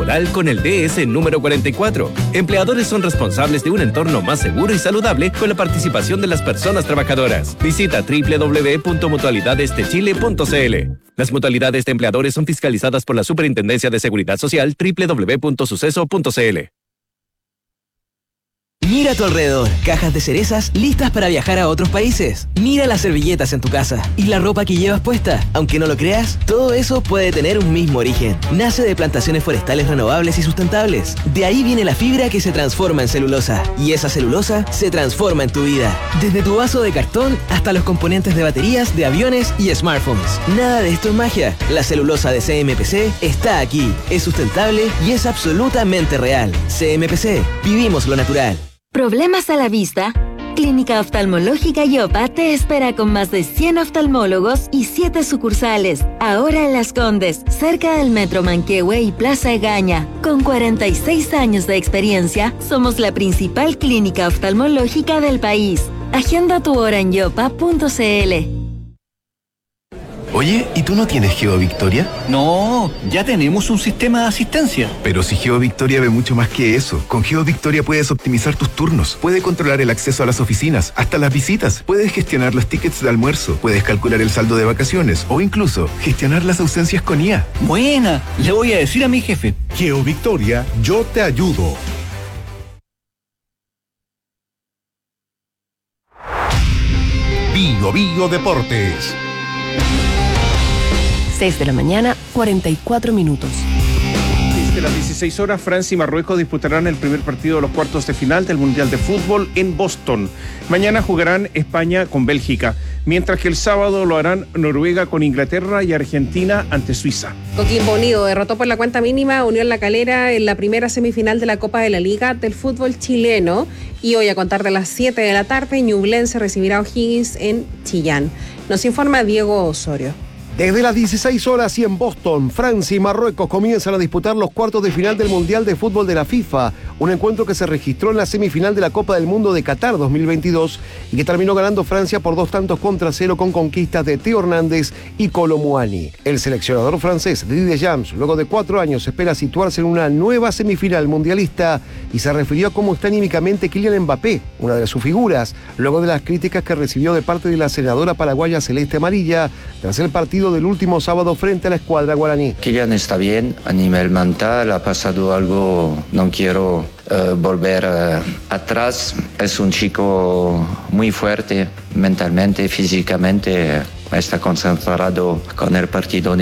laboral con el DS número 44. Empleadores son responsables de un entorno más seguro y saludable con la participación de las personas trabajadoras. Visita www.mutualidadesdechile.cl. Las mutualidades de empleadores son fiscalizadas por la Superintendencia de Seguridad Social www.suceso.cl. Mira a tu alrededor, cajas de cerezas listas para viajar a otros países. Mira las servilletas en tu casa y la ropa que llevas puesta. Aunque no lo creas, todo eso puede tener un mismo origen. Nace de plantaciones forestales renovables y sustentables. De ahí viene la fibra que se transforma en celulosa. Y esa celulosa se transforma en tu vida. Desde tu vaso de cartón hasta los componentes de baterías, de aviones y smartphones. Nada de esto es magia. La celulosa de CMPC está aquí. Es sustentable y es absolutamente real. CMPC. Vivimos lo natural. ¿Problemas a la vista? Clínica Oftalmológica Yopa te espera con más de 100 oftalmólogos y 7 sucursales. Ahora en Las Condes, cerca del Metro Manquehue y Plaza Egaña. Con 46 años de experiencia, somos la principal clínica oftalmológica del país. Agenda tu hora en yopa.cl. Oye, ¿y tú no tienes GeoVictoria? No, ya tenemos un sistema de asistencia. Pero si GeoVictoria ve mucho más que eso. Con GeoVictoria puedes optimizar tus turnos, puedes controlar el acceso a las oficinas, hasta las visitas, puedes gestionar los tickets de almuerzo, puedes calcular el saldo de vacaciones o incluso gestionar las ausencias con IA. Buena, le voy a decir a mi jefe. GeoVictoria, yo te ayudo. Bio Deportes. 6 de la mañana, 44 minutos. Desde las 16 horas, Francia y Marruecos disputarán el primer partido de los cuartos de final del Mundial de Fútbol en Boston. Mañana jugarán España con Bélgica, mientras que el sábado lo harán Noruega con Inglaterra y Argentina ante Suiza. Coquimbo Unido derrotó por la cuenta mínima a Unión La Calera en la primera semifinal de la Copa de la Liga del fútbol chileno. Y hoy, a contar de las 7 de la tarde, Ñublense recibirá a O'Higgins en Chillán. Nos informa Diego Osorio. Desde las 16 horas y en Boston, Francia y Marruecos comienzan a disputar los cuartos de final del Mundial de Fútbol de la FIFA, un encuentro que se registró en la semifinal de la Copa del Mundo de Qatar 2022 y que terminó ganando Francia por 2-0 con conquistas de Teo Hernández y Kolo Muani. El seleccionador francés Didier Deschamps, luego de 4 años, espera situarse en una nueva semifinal mundialista y se refirió a cómo está anímicamente Kylian Mbappé, una de sus figuras, luego de las críticas que recibió de parte de la senadora paraguaya Celeste Amarilla tras el partido del último sábado frente a la escuadra guaraní. Kylian está bien a nivel mental, ha pasado algo, no quiero volver atrás. Es un chico muy fuerte mentalmente, físicamente. Está concentrado con el partido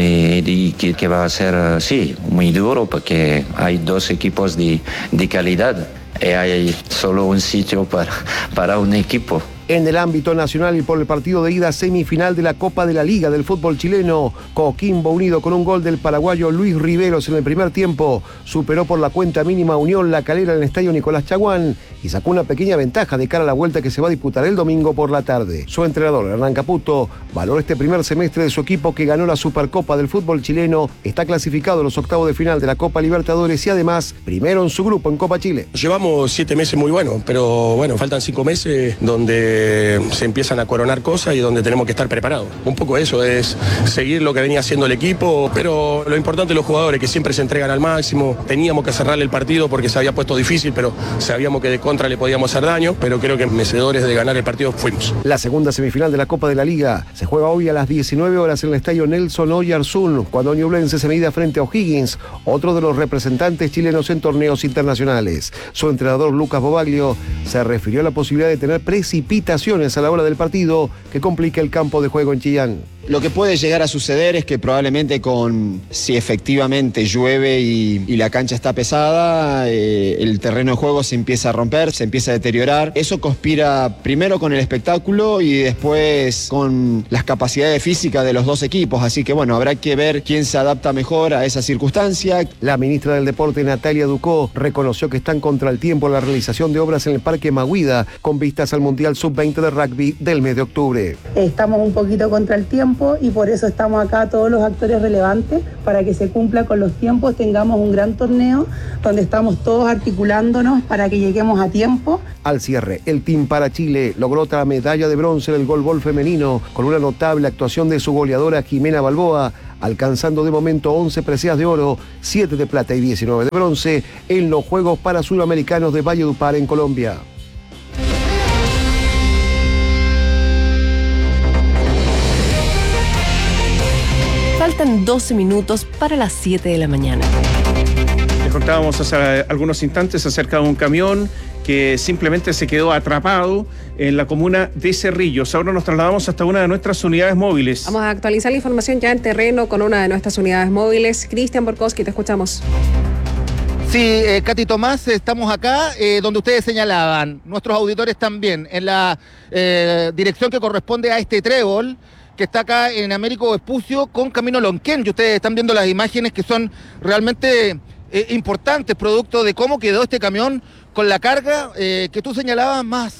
que va a ser, sí, muy duro porque hay 2 equipos de calidad y hay solo un sitio para un equipo. En el ámbito nacional y por el partido de ida semifinal de la Copa de la Liga del fútbol chileno, Coquimbo Unido con un gol del paraguayo Luis Riveros en el primer tiempo superó por la cuenta mínima Unión La Calera en el estadio Nicolás Chaguán y sacó una pequeña ventaja de cara a la vuelta que se va a disputar el domingo por la tarde. Su entrenador, Hernán Caputo, valora este primer semestre de su equipo que ganó la Supercopa del fútbol chileno, está clasificado a los octavos de final de la Copa Libertadores y además primero en su grupo en Copa Chile. Llevamos 7 meses muy buenos, pero bueno, faltan 5 meses donde se empiezan a coronar cosas y donde tenemos que estar preparados. Un poco eso es seguir lo que venía haciendo el equipo, pero lo importante de los jugadores que siempre se entregan al máximo. Teníamos que cerrarle el partido porque se había puesto difícil, pero sabíamos que de contra le podíamos hacer daño, pero creo que merecedores de ganar el partido fuimos. La segunda semifinal de la Copa de la Liga se juega hoy a las 19 horas en el estadio Nelson Oyarzún, cuando Ñublense se mida frente a O'Higgins, otro de los representantes chilenos en torneos internacionales. Su entrenador Lucas Bobaglio se refirió a la posibilidad de tener precipitaciones a la hora del partido que complica el campo de juego en Chillán. Lo que puede llegar a suceder es que probablemente si efectivamente llueve y la cancha está pesada, el terreno de juego se empieza a romper, se empieza a deteriorar. Eso conspira primero con el espectáculo y después con las capacidades físicas de los 2 equipos. Así que bueno, habrá que ver quién se adapta mejor a esa circunstancia. La ministra del Deporte, Natalia Ducó, reconoció que están contra el tiempo la realización de obras en el Parque Maguida con vistas al Mundial Sub-20 de rugby del mes de octubre. Estamos un poquito contra el tiempo y por eso estamos acá todos los actores relevantes para que se cumpla con los tiempos, tengamos un gran torneo donde estamos todos articulándonos para que lleguemos a tiempo. Al cierre, el Team para Chile logró otra medalla de bronce en el golbol femenino con una notable actuación de su goleadora Jimena Balboa alcanzando de momento 11 preseas de oro, 7 de plata y 19 de bronce en los Juegos Parasudamericanos de Valledupar en Colombia. Faltan 12 minutos para las 7 de la mañana. Les contábamos hace algunos instantes acerca de un camión que simplemente se quedó atrapado en la comuna de Cerrillos. Ahora nos trasladamos hasta una de nuestras unidades móviles. Vamos a actualizar la información ya en terreno con una de nuestras unidades móviles. Cristian Borkowski, te escuchamos. Sí, Katy Tomás, estamos acá donde ustedes señalaban, nuestros auditores también, en la dirección que corresponde a este trébol que está acá en Américo Vespucio con Camino Lonquén. Y ustedes están viendo las imágenes que son realmente importantes, producto de cómo quedó este camión con la carga que tú señalabas más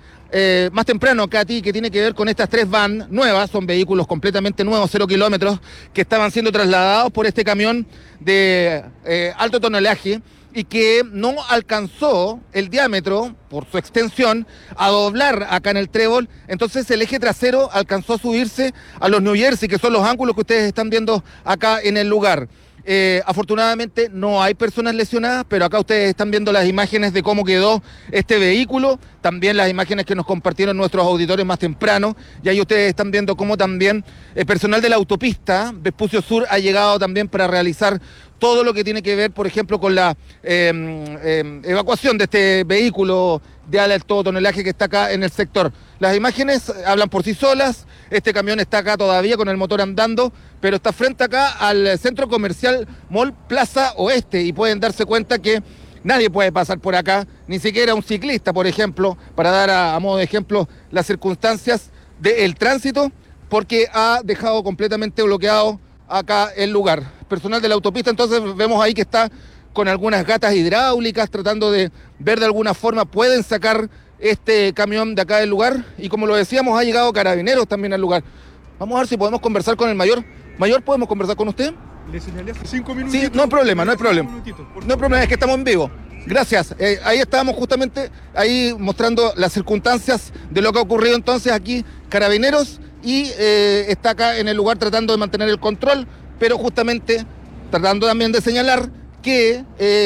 temprano, Katy, que tiene que ver con estas 3 van nuevas, son vehículos completamente nuevos, 0 kilómetros, que estaban siendo trasladados por este camión de alto tonelaje y que no alcanzó el diámetro, por su extensión, a doblar acá en el trébol. Entonces el eje trasero alcanzó a subirse a los New Jersey, que son los ángulos que ustedes están viendo acá en el lugar. Afortunadamente no hay personas lesionadas, pero acá ustedes están viendo las imágenes de cómo quedó este vehículo, también las imágenes que nos compartieron nuestros auditores más temprano, y ahí ustedes están viendo cómo también el personal de la autopista Vespucio Sur ha llegado también para realizar todo lo que tiene que ver, por ejemplo, con la evacuación de este vehículo de alto tonelaje que está acá en el sector. Las imágenes hablan por sí solas, este camión está acá todavía con el motor andando, pero está frente acá al centro comercial Mall Plaza Oeste y pueden darse cuenta que nadie puede pasar por acá, ni siquiera un ciclista, por ejemplo, para dar a modo de ejemplo las circunstancias del tránsito, porque ha dejado completamente bloqueado acá el lugar. Personal de la autopista, entonces vemos ahí que está con algunas gatas hidráulicas tratando de ver de alguna forma pueden sacar este camión de acá del lugar, y como lo decíamos, ha llegado Carabineros también al lugar. Vamos a ver si podemos conversar con el mayor. Mayor, ¿podemos conversar con usted? Le señalé hace 5 minutos. Sí, no hay problema, no hay problema. No hay problema, es que estamos en vivo. Gracias. Ahí estábamos justamente ahí mostrando las circunstancias de lo que ha ocurrido entonces aquí Carabineros, y está acá en el lugar tratando de mantener el control, pero justamente tratando también de señalar que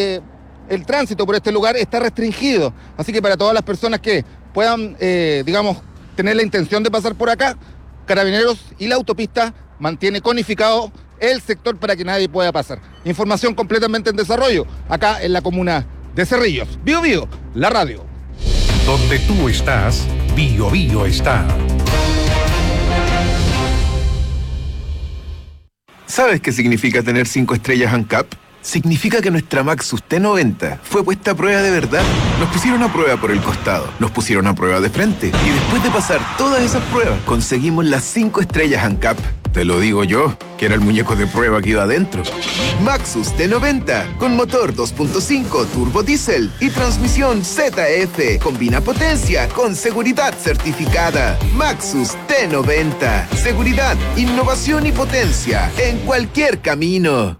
el tránsito por este lugar está restringido. Así que para todas las personas que puedan, tener la intención de pasar por acá, Carabineros y la autopista mantiene conificado el sector para que nadie pueda pasar. Información completamente en desarrollo, acá en la comuna de Cerrillos. Bío Bío, la radio. Donde tú estás, Bío Bío está. ¿Sabes qué significa tener 5 estrellas ANCAP? Significa que nuestra Maxus T90 fue puesta a prueba de verdad. Nos pusieron a prueba por el costado, nos pusieron a prueba de frente, y después de pasar todas esas pruebas, conseguimos las 5 estrellas ANCAP. Te lo digo yo, que era el muñeco de prueba que iba adentro. Maxus T90, con motor 2.5 turbo diésel y transmisión ZF. Combina potencia con seguridad certificada. Maxus T90. Seguridad, innovación y potencia en cualquier camino.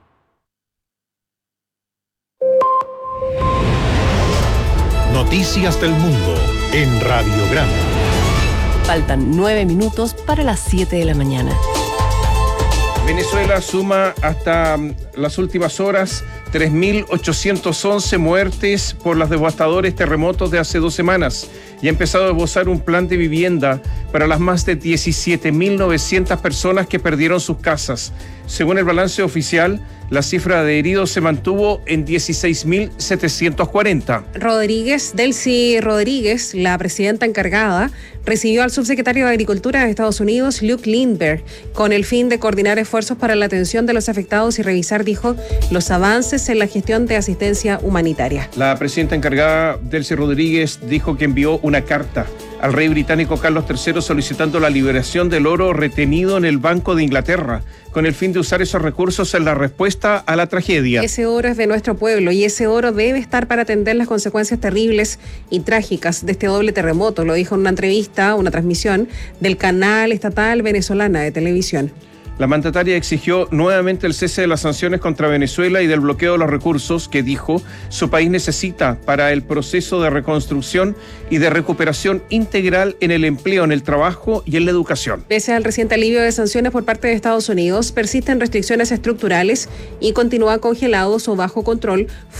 Noticias del mundo en Radiograma. Faltan 9 minutos para las 7 de la mañana. Venezuela suma hasta las últimas horas 3.811 muertes por los devastadores terremotos de hace 2 semanas y ha empezado a esbozar un plan de vivienda para las más de 17.900 personas que perdieron sus casas. Según el balance oficial, la cifra de heridos se mantuvo en 16.740. Delcy Rodríguez, la presidenta encargada, recibió al subsecretario de Agricultura de Estados Unidos, Luke Lindbergh, con el fin de coordinar esfuerzos para la atención de los afectados y revisar, dijo, los avances en la gestión de asistencia humanitaria. La presidenta encargada, Delcy Rodríguez, dijo que envió una carta al rey británico Carlos III solicitando la liberación del oro retenido en el Banco de Inglaterra, con el fin de usar esos recursos en la respuesta a la tragedia. Ese oro es de nuestro pueblo y ese oro debe estar para atender las consecuencias terribles y trágicas de este doble terremoto, lo dijo en una entrevista, una transmisión del canal estatal venezolana de televisión. La mandataria exigió nuevamente el cese de las sanciones contra Venezuela y del bloqueo de los recursos que, dijo, su país necesita para el proceso de reconstrucción y de recuperación integral en el empleo, en el trabajo y en la educación. Pese al reciente alivio de sanciones por parte de Estados Unidos, persisten restricciones estructurales y continúa congelados o bajo control